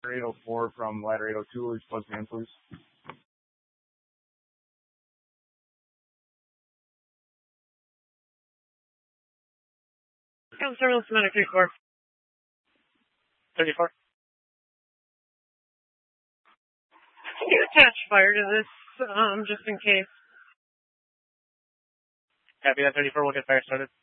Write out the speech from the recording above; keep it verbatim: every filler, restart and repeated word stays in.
eight oh four from ladder eight oh two, is plus man, please. Count several Semantic thirty-four. thirty-four. Can you attach fire to this, um, just in case? Copy that, thirty-four. We'll get fire started.